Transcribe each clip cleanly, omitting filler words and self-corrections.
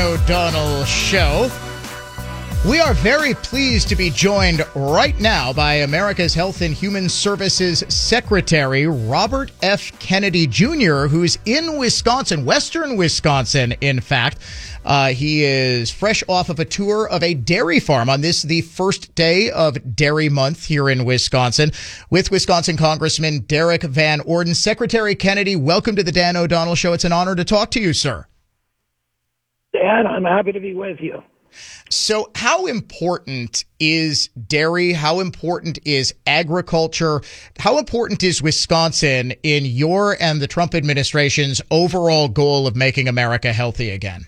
O'Donnell Show. We are very pleased to be joined right now by America's Health and Human Services Secretary, Robert F. Kennedy Jr., who's in Wisconsin, western Wisconsin, in fact. He is fresh off of a tour of a dairy farm on this, the first day of Dairy Month here in Wisconsin, with Wisconsin Congressman Derrick Van Orden. Secretary Kennedy, welcome to the Dan O'Donnell Show. It's an honor to talk to you, sir. Dan, I'm happy to be with you. So how important is dairy? How important is agriculture? How important is Wisconsin in your and the Trump administration's overall goal of making America healthy again?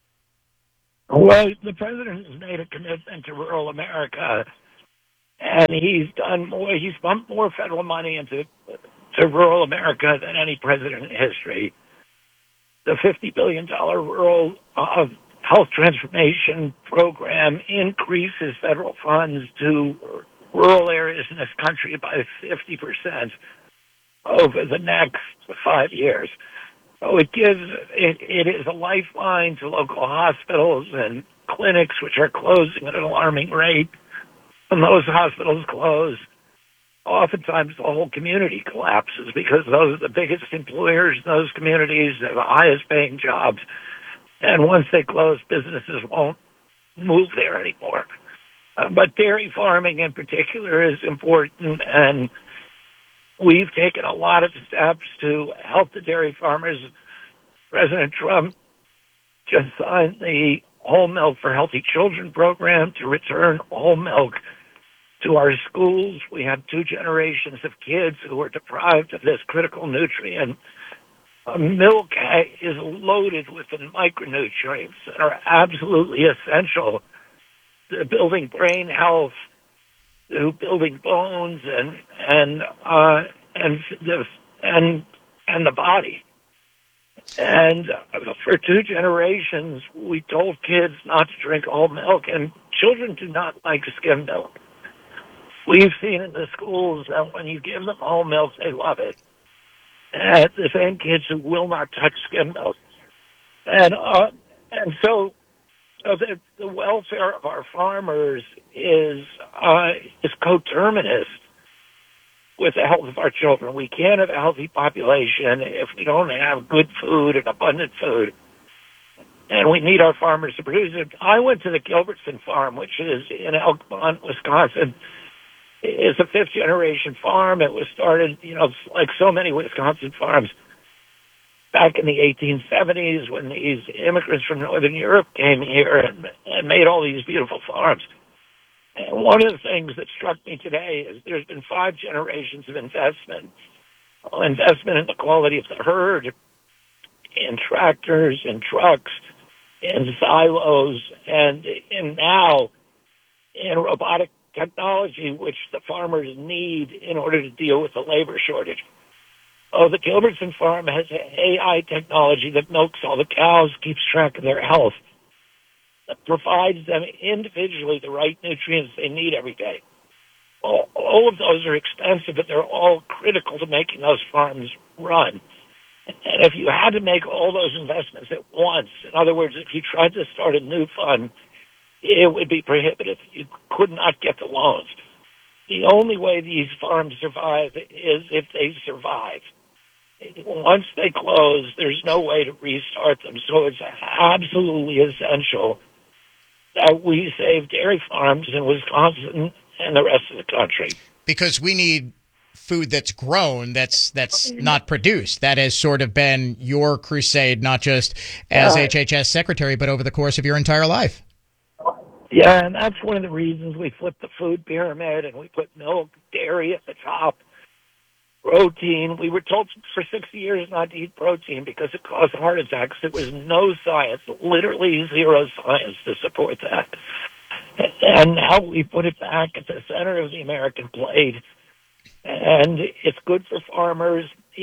Well, the president has made a commitment to rural America, and he's done more. He's pumped more federal money into rural America than any president in history. The $50 billion rural health transformation program increases federal funds to rural areas in this country by 50% over the next 5 years. So it is a lifeline to local hospitals and clinics, which are closing at an alarming rate. When those hospitals close, oftentimes the whole community collapses because those are the biggest employers in those communities. They're the highest paying jobs. And once they close, businesses won't move there anymore. But dairy farming in particular is important, and we've taken a lot of steps to help the dairy farmers. President Trump just signed the Whole Milk for Healthy Children program to return whole milk to our schools. We have 2 generations of kids who were deprived of this critical nutrient. Milk is loaded with the micronutrients that are absolutely essential to building brain health, to building bones, and the body. And for 2 generations, we told kids not to drink whole milk, and children do not like skim milk. We've seen in the schools that when you give them whole milk, they love it. And the same kids who will not touch skim milk. And so the welfare of our farmers is coterminous with the health of our children. We can't have a healthy population if we don't have good food and abundant food. And we need our farmers to produce it. I went to the Gilbertson farm, which is in Elkmont, Wisconsin. It's a 5th-generation farm. It was started, like so many Wisconsin farms, back in the 1870s when these immigrants from Northern Europe came here and made all these beautiful farms. And one of the things that struck me today is there's been 5 generations of investment in the quality of the herd, in tractors, in trucks, in silos, and now in robotic technology, which the farmers need in order to deal with the labor shortage. The Gilbertson farm has AI technology that milks all the cows, keeps track of their health, that provides them individually the right nutrients they need every day. All of those are expensive, but they're all critical to making those farms run. And if you had to make all those investments at once, in other words, if you tried to start a new fund, it would be prohibitive. You could not get the loans. The only way these farms survive is if they survive. Once they close, there's no way to restart them. So it's absolutely essential that we save dairy farms in Wisconsin and the rest of the country. Because we need food that's grown, that's not produced. That has sort of been your crusade, not just as HHS secretary, but over the course of your entire life. Yeah, and that's one of the reasons we flipped the food pyramid and we put milk, dairy at the top, protein. We were told for 60 years not to eat protein because it caused heart attacks. There was no science, literally zero science to support that. And now we put it back at the center of the American plate, and it's good for farmers.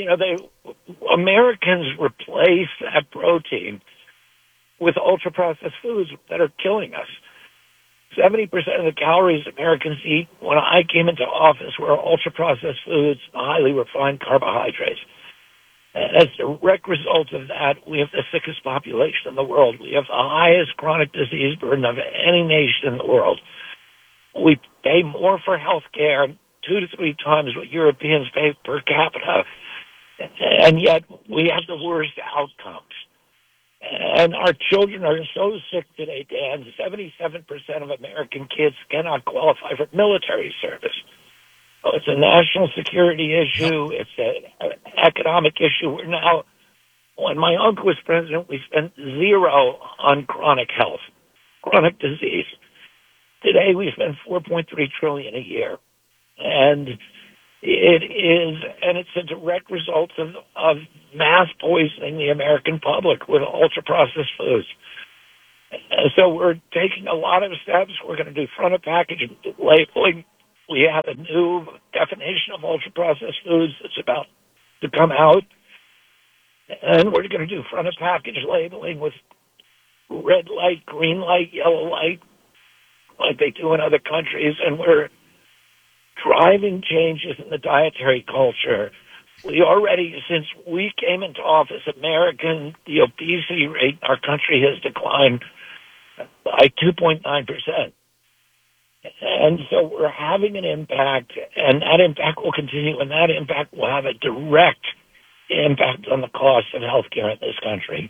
Americans replace that protein with ultra-processed foods that are killing us. 70% of the calories Americans eat when I came into office were ultra-processed foods, highly refined carbohydrates. As a direct result of that, we have the sickest population in the world. We have the highest chronic disease burden of any nation in the world. We pay more for health care, 2 to 3 times what Europeans pay per capita, and yet we have the worst outcomes. And our children are so sick today, Dan. 77% of American kids cannot qualify for military service. So it's a national security issue. It's an economic issue. We're now, when my uncle was president, we spent 0 on chronic health, chronic disease. Today we spend $4.3 trillion a year. And it's a direct result of mass poisoning the American public with ultra-processed foods. And so we're taking a lot of steps. We're going to do front of package labeling. We have a new definition of ultra-processed foods that's about to come out. And we're going to do front of package labeling with red light, green light, yellow light, like they do in other countries. And we're driving changes in the dietary culture. We already, since we came into office, the obesity rate in our country has declined by 2.9%. And so we're having an impact, and that impact will continue, and that impact will have a direct impact on the cost of healthcare in this country.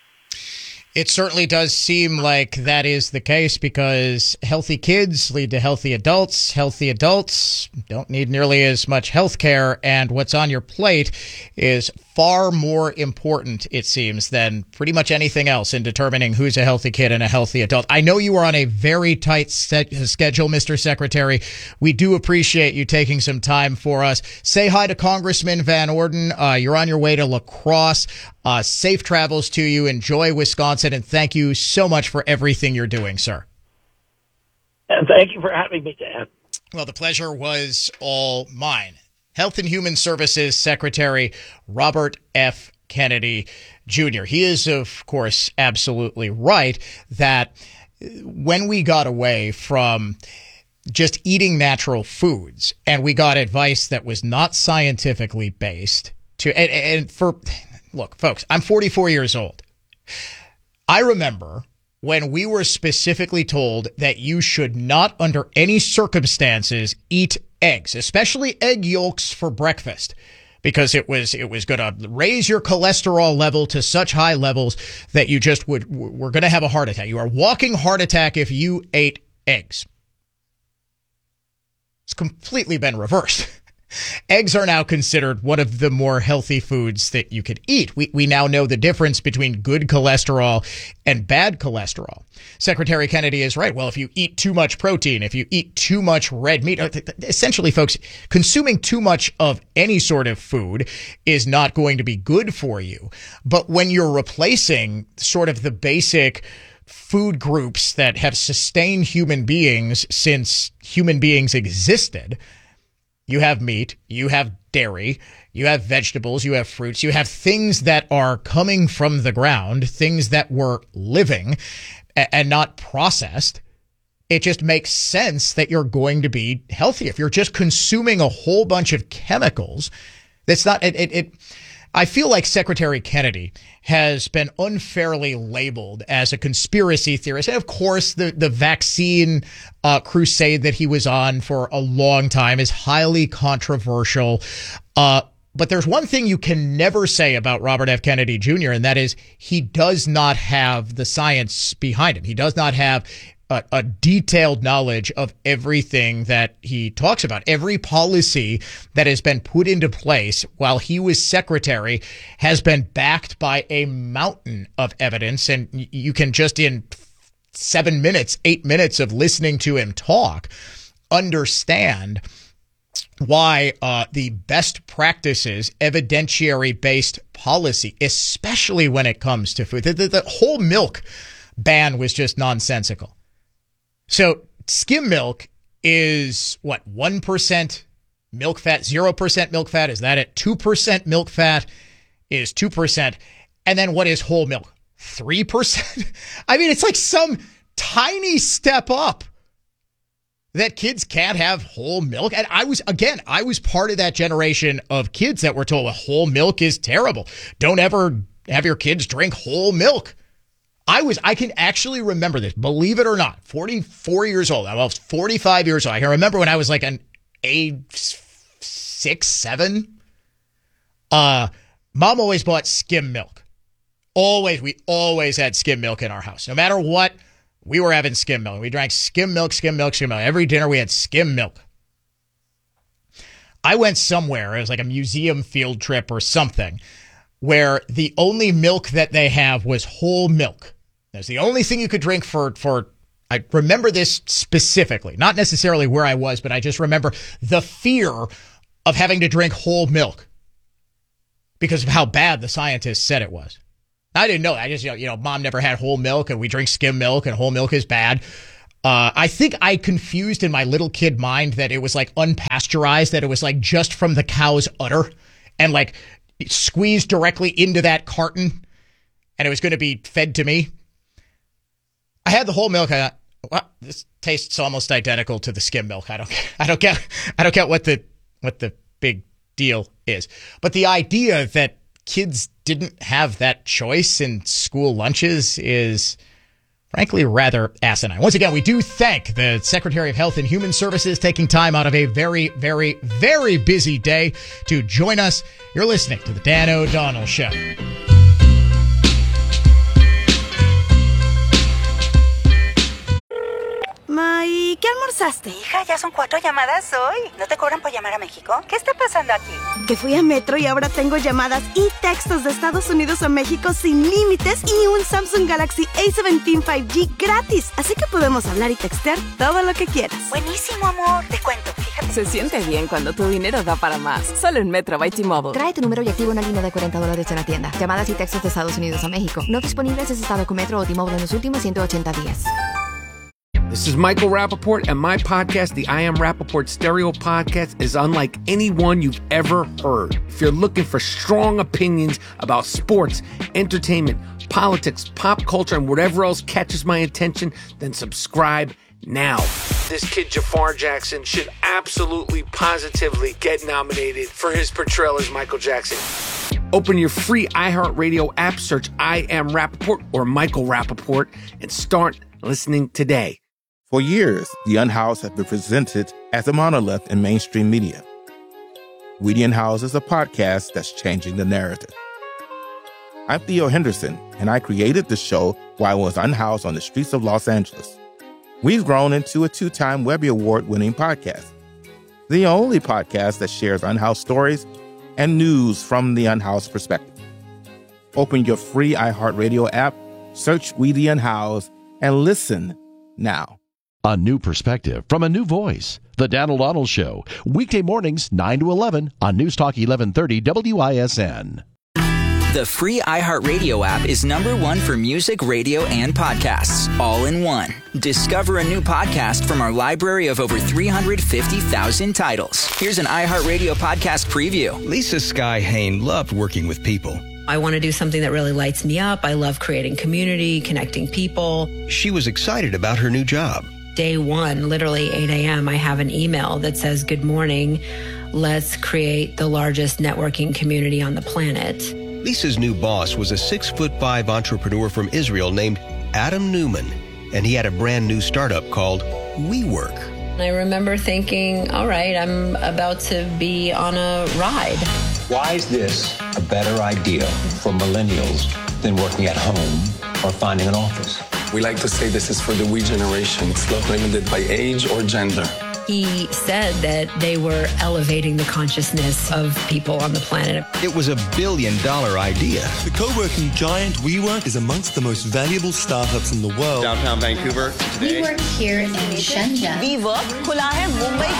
It certainly does seem like that is the case, because healthy kids lead to healthy adults. Healthy adults don't need nearly as much health care, and what's on your plate is far more important, it seems, than pretty much anything else in determining who's a healthy kid and a healthy adult. I know you are on a very tight schedule, Mr. Secretary. We do appreciate you taking some time for us. Say hi to Congressman Van Orden. You're on your way to La Crosse. Safe travels to you. Enjoy Wisconsin, and thank you so much for everything you're doing, sir. And thank you for having me, Dan. Well, the pleasure was all mine. Health and Human Services Secretary Robert F. Kennedy Jr. He is, of course, absolutely right that when we got away from just eating natural foods and we got advice that was not scientifically based look, folks, I'm 44 years old. I remember when we were specifically told that you should not, under any circumstances, eat eggs, especially egg yolks for breakfast, because it was going to raise your cholesterol level to such high levels that you just were going to have a heart attack. You are a walking heart attack if you ate eggs. It's completely been reversed. Eggs are now considered one of the more healthy foods that you could eat. We now know the difference between good cholesterol and bad cholesterol. Secretary Kennedy is right. Well, if you eat too much protein, if you eat too much red meat, essentially, folks, consuming too much of any sort of food is not going to be good for you. But when you're replacing sort of the basic food groups that have sustained human beings since human beings existed, you have meat, you have dairy, you have vegetables, you have fruits, you have things that are coming from the ground, things that were living and not processed. It just makes sense that you're going to be healthy. If you're just consuming a whole bunch of chemicals, that's not I feel like Secretary Kennedy has been unfairly labeled as a conspiracy theorist. And of course, the vaccine crusade that he was on for a long time is highly controversial. But there's one thing you can never say about Robert F. Kennedy Jr., and that is he does not have the science behind him. He does not have a detailed knowledge of everything that he talks about. Every policy that has been put into place while he was secretary has been backed by a mountain of evidence. And you can just in 7 minutes, 8 minutes of listening to him talk, understand why the best practices, evidentiary-based policy, especially when it comes to food, the whole milk ban was just nonsensical. So skim milk is what, 1% milk fat, 0% milk fat? Is that it? 2% milk fat is 2%. And then what is whole milk? 3%? I mean, it's like some tiny step up that kids can't have whole milk. And I was part of that generation of kids that were told, well, whole milk is terrible. Don't ever have your kids drink whole milk. I can actually remember this, believe it or not, 44 years old. I was 45 years old. I can remember when I was like an age 6, 7. Mom always bought skim milk. We always had skim milk in our house. No matter what, we were having skim milk. We drank skim milk. Every dinner we had skim milk. I went somewhere, it was like a museum field trip or something, where the only milk that they have was whole milk. That's the only thing you could drink for I remember this specifically, not necessarily where I was, but I just remember the fear of having to drink whole milk because of how bad the scientists said it was. I didn't know. I just, Mom never had whole milk and we drink skim milk and whole milk is bad. I think I confused in my little kid mind that it was like unpasteurized, that it was like just from the cow's udder and like squeezed directly into that carton and it was going to be fed to me. I had the whole milk. I thought, well, this tastes almost identical to the skim milk. I don't get what the big deal is. But the idea that kids didn't have that choice in school lunches is frankly rather asinine. Once again, we do thank the Secretary of Health and Human Services taking time out of a very, very, very busy day to join us. You're listening to The Dan O'Donnell Show. May, ¿qué almorzaste? Hija, ya son 4 llamadas hoy. ¿No te cobran por llamar a México? ¿Qué está pasando aquí? Que fui a Metro y ahora tengo llamadas y textos de Estados Unidos a México sin límites y un Samsung Galaxy A17 5G gratis. Así que podemos hablar y textear todo lo que quieras. Buenísimo, amor. Te cuento, fíjate. Se siente bien cuando tu dinero da para más. Solo en Metro by T-Mobile. Trae tu número y activa una línea de $40 en la tienda. Llamadas y textos de Estados Unidos a México. No disponibles si has estado con Metro o T-Mobile en los últimos 180 días. This is Michael Rappaport, and my podcast, the I Am Rappaport Stereo Podcast, is unlike any one you've ever heard. If you're looking for strong opinions about sports, entertainment, politics, pop culture, and whatever else catches my attention, then subscribe now. This kid, Jafar Jackson, should absolutely, positively get nominated for his portrayal as Michael Jackson. Open your free iHeartRadio app, search I Am Rappaport or Michael Rappaport, and start listening today. For years, The Unhoused have been presented as a monolith in mainstream media. We the Unhoused is a podcast that's changing the narrative. I'm Theo Henderson, and I created the show while I was unhoused on the streets of Los Angeles. We've grown into a 2-time Webby Award-winning podcast, the only podcast that shares unhoused stories and news from the unhoused perspective. Open your free iHeartRadio app, search We the Unhoused, and listen now. A new perspective from a new voice. The Dan O'Donnell Show. Weekday mornings, 9 to 11 on News Talk 1130 WISN. The free iHeartRadio app is #1 for music, radio, and podcasts, all in one. Discover a new podcast from our library of over 350,000 titles. Here's an iHeartRadio podcast preview. Lisa Sky Hain loved working with people. I want to do something that really lights me up. I love creating community, connecting people. She was excited about her new job. Day one, literally 8 a.m., I have an email that says, "Good morning. Let's create the largest networking community on the planet." Lisa's new boss was a 6'5" entrepreneur from Israel named Adam Newman, and he had a brand new startup called WeWork. I remember thinking, all right, I'm about to be on a ride. Why is this a better idea for millennials than working at home or finding an office? We like to say this is for the we generation. It's not limited by age or gender. He said that they were elevating the consciousness of people on the planet. It was $1 billion idea. The co-working giant WeWork is amongst the most valuable startups in the world. Downtown Vancouver today. We work here in Shenzhen. WeWork खुला है मुंबई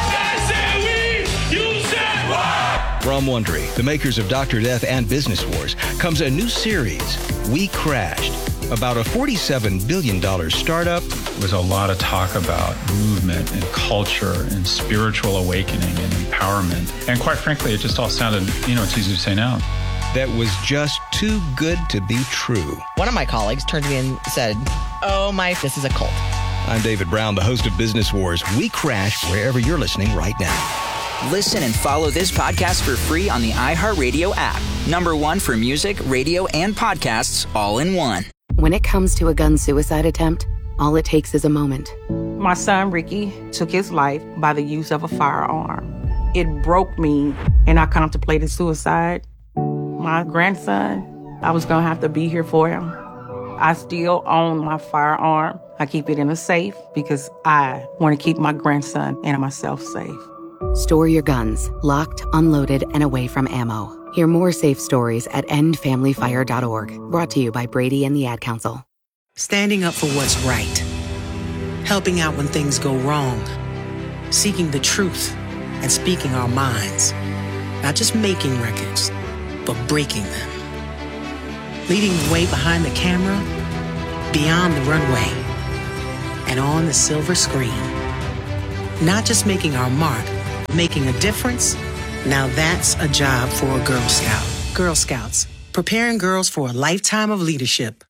के। From Wondery, the makers of Dr. Death and Business Wars, comes a new series, We Crashed, about a $47 billion startup. There was a lot of talk about movement and culture and spiritual awakening and empowerment. And quite frankly, it just all sounded, it's easy to say now. That was just too good to be true. One of my colleagues turned to me and said, "Oh my, this is a cult." I'm David Brown, the host of Business Wars. We crash wherever you're listening right now. Listen and follow this podcast for free on the iHeartRadio app. #1 for music, radio, and podcasts all in one. When it comes to a gun suicide attempt, all it takes is a moment. My son, Ricky, took his life by the use of a firearm. It broke me, and I contemplated suicide. My grandson, I was going to have to be here for him. I still own my firearm. I keep it in a safe because I want to keep my grandson and myself safe. Store your guns, locked, unloaded, and away from ammo. Hear more safe stories at endfamilyfire.org. Brought to you by Brady and the Ad Council. Standing up for what's right. Helping out when things go wrong. Seeking the truth and speaking our minds. Not just making records, but breaking them. Leading the way behind the camera, beyond the runway, and on the silver screen. Not just making our mark, making a difference. Now that's a job for a Girl Scout. Girl Scouts, preparing girls for a lifetime of leadership.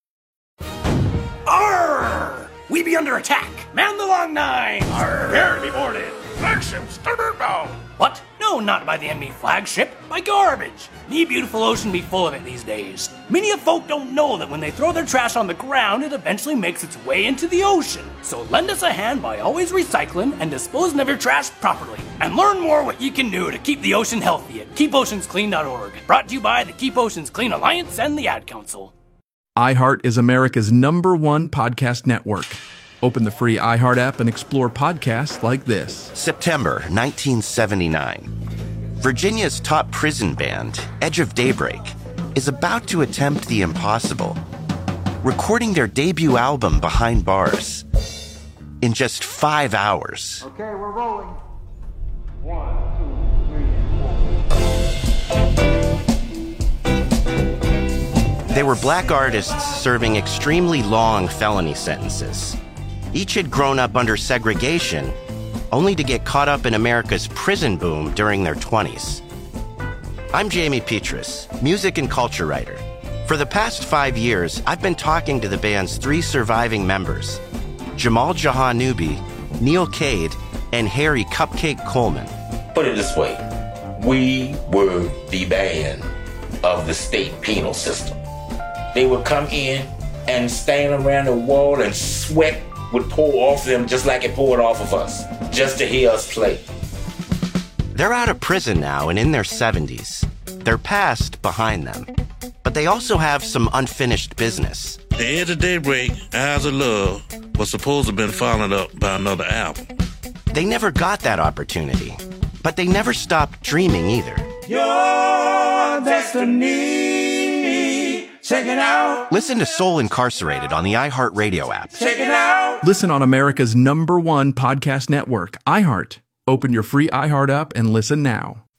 Arr! We be under attack. Man the long nine. Arr! Prepare to be boarded. Flagship starboard bow. What? No, not by the enemy flagship. By garbage. Me beautiful ocean be full of it these days. Many of folk don't know that when they throw their trash on the ground, it eventually makes its way into the ocean. So lend us a hand by always recycling and disposing of your trash properly. And learn more what you can do to keep the ocean healthy at keepoceansclean.org. Brought to you by the Keep Oceans Clean Alliance and the Ad Council. iHeart is America's #1 podcast network. Open the free iHeart app and explore podcasts like this. September 1979. Virginia's top prison band, Edge of Daybreak, is about to attempt the impossible, recording their debut album Behind Bars in just 5 hours. Okay, we're rolling. 1, 2, 3, and 4. They were black artists serving extremely long felony sentences. Each had grown up under segregation, only to get caught up in America's prison boom during their 20s. I'm Jamie Petrus, music and culture writer. For the past 5 years, I've been talking to the band's 3 surviving members, Jamal Jahanoubi, Neil Cade, and Harry Cupcake Coleman. Put it this way, we were the band of the state penal system. They would come in and stand around the wall and sweat would pour off them just like it poured off of us, just to hear us play. They're out of prison now and in their 70s. Their past behind them. But they also have some unfinished business. The Edge of Daybreak, Eyes of Love, was supposed to have been followed up by another album. They never got that opportunity, but they never stopped dreaming either. Your destiny. Check it out. Listen to Soul Incarcerated on the iHeartRadio app. Check it out. Listen on America's #1 podcast network, iHeart. Open your free iHeart app and listen now.